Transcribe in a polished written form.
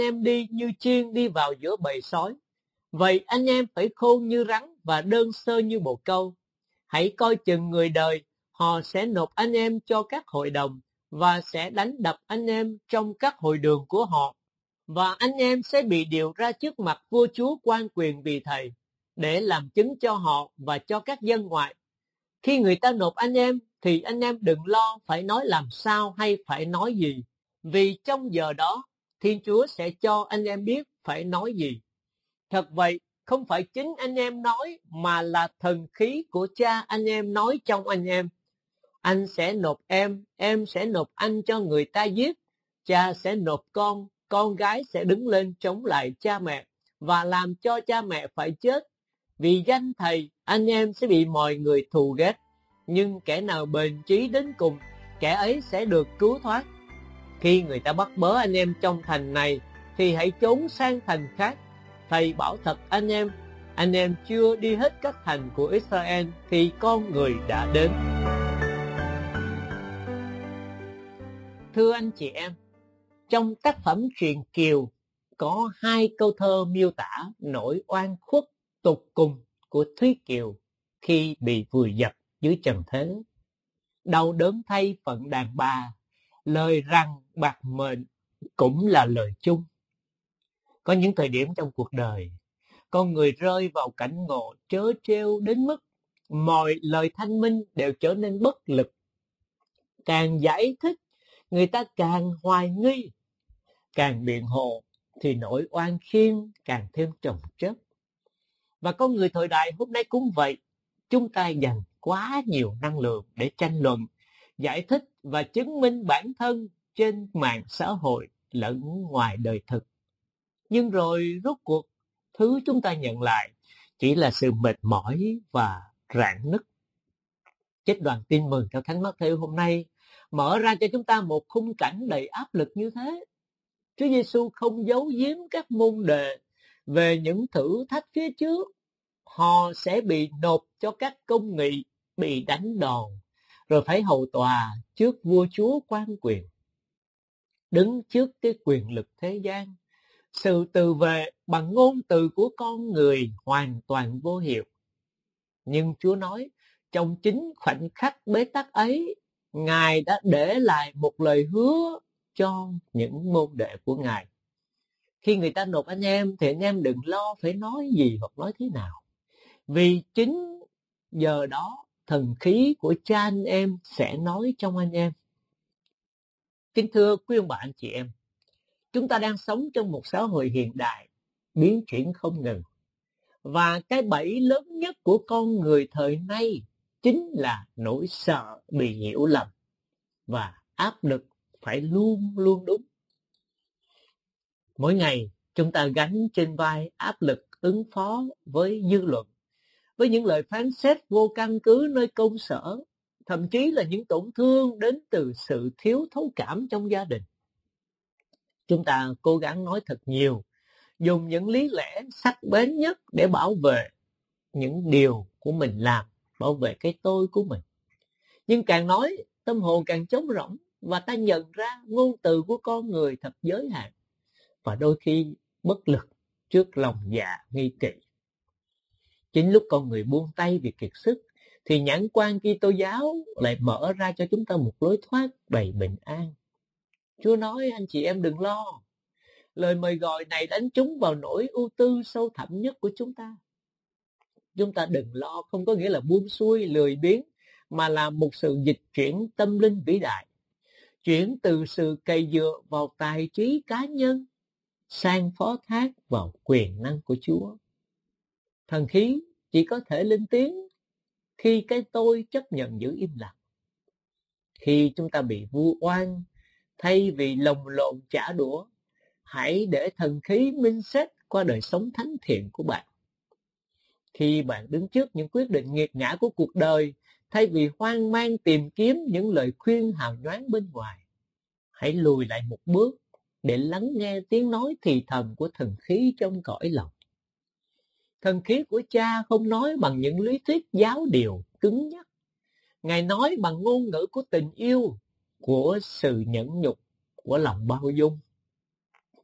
em đi như chiên đi vào giữa bầy sói. Vậy anh em phải khôn như rắn và đơn sơ như bồ câu. Hãy coi chừng người đời, họ sẽ nộp anh em cho các hội đồng và sẽ đánh đập anh em trong các hội đường của họ. Và anh em sẽ bị điều ra trước mặt vua chúa quan quyền vì thầy, để làm chứng cho họ và cho các dân ngoại. Khi người ta nộp anh em, thì anh em đừng lo phải nói làm sao hay phải nói gì, vì trong giờ đó, Thiên Chúa sẽ cho anh em biết phải nói gì. Thật vậy, không phải chính anh em nói, mà là thần khí của Cha anh em nói trong anh em. Anh sẽ nộp em sẽ nộp anh cho người ta giết, cha sẽ nộp con gái sẽ đứng lên chống lại cha mẹ và làm cho cha mẹ phải chết. Vì danh thầy, anh em sẽ bị mọi người thù ghét, nhưng kẻ nào bền chí đến cùng, kẻ ấy sẽ được cứu thoát. Khi người ta bắt bớ anh em trong thành này, thì hãy trốn sang thành khác. Thầy bảo thật anh em chưa đi hết các thành của Israel, thì con người đã đến. Thưa anh chị em, trong tác phẩm Truyền Kiều có 2 câu thơ miêu tả nỗi oan khuất tột cùng của Thúy Kiều khi bị vùi dập dưới trần thế. Đau đớn thay phận đàn bà, lời rằng bạc mệnh cũng là lời chung. Có những thời điểm trong cuộc đời, con người rơi vào cảnh ngộ trớ trêu đến mức mọi lời thanh minh đều trở nên bất lực. Càng giải thích, người ta càng hoài nghi, càng biện hộ thì nỗi oan khiên càng thêm chồng chất. Và con người thời đại hôm nay cũng vậy, chúng ta dành quá nhiều năng lượng để tranh luận, giải thích và chứng minh bản thân trên mạng xã hội lẫn ngoài đời thực. Nhưng rồi rốt cuộc, thứ chúng ta nhận lại chỉ là sự mệt mỏi và rạn nứt. Trích đoạn tin mừng theo Thánh Mátthêu hôm nay mở ra cho chúng ta một khung cảnh đầy áp lực như thế. Chúa Giêsu không giấu giếm các môn đệ về những thử thách phía trước. Họ sẽ bị nộp cho các công nghị, bị đánh đòn, rồi phải hầu tòa trước vua chúa quan quyền. Đứng trước cái quyền lực thế gian, sự từ vệ bằng ngôn từ của con người hoàn toàn vô hiệu. Nhưng Chúa nói, trong chính khoảnh khắc bế tắc ấy, Ngài đã để lại một lời hứa cho những môn đệ của Ngài. Khi người ta nộp anh em, thì anh em đừng lo phải nói gì hoặc nói thế nào. Vì chính giờ đó, thần khí của Cha anh em sẽ nói trong anh em. Kính thưa quý ông bà anh chị em, chúng ta đang sống trong một xã hội hiện đại, biến chuyển không ngừng. Và cái bẫy lớn nhất của con người thời nay chính là nỗi sợ bị hiểu lầm và áp lực phải luôn luôn đúng. Mỗi ngày chúng ta gánh trên vai áp lực ứng phó với dư luận, với những lời phán xét vô căn cứ nơi công sở, thậm chí là những tổn thương đến từ sự thiếu thấu cảm trong gia đình. Chúng ta cố gắng nói thật nhiều, dùng những lý lẽ sắc bén nhất để bảo vệ những điều của mình làm, bảo vệ cái tôi của mình. Nhưng càng nói, tâm hồn càng trống rỗng, và ta nhận ra ngôn từ của con người thật giới hạn, và đôi khi bất lực trước lòng dạ nghi kỵ. Chính lúc con người buông tay vì kiệt sức, thì nhãn quan Kitô giáo lại mở ra cho chúng ta một lối thoát đầy bình an. Chúa nói anh chị em đừng lo. Lời mời gọi này đánh trúng vào nỗi ưu tư sâu thẳm nhất của chúng ta. Chúng ta đừng lo không có nghĩa là buông xuôi, lười biếng, mà là một sự dịch chuyển tâm linh vĩ đại. Chuyển từ sự cày dựa vào tài trí cá nhân sang phó thác vào quyền năng của Chúa. Thần khí chỉ có thể lên tiếng khi cái tôi chấp nhận giữ im lặng. Khi chúng ta bị vu oan, thay vì lồng lộn trả đũa, hãy để thần khí minh xét qua đời sống thánh thiện của bạn. Khi bạn đứng trước những quyết định nghiệt ngã của cuộc đời, thay vì hoang mang tìm kiếm những lời khuyên hào nhoáng bên ngoài, hãy lùi lại một bước để lắng nghe tiếng nói thì thầm của thần khí trong cõi lòng. Thần khí của Cha không nói bằng những lý thuyết giáo điều cứng nhắc. Ngài nói bằng ngôn ngữ của tình yêu, của sự nhẫn nhục, của lòng bao dung.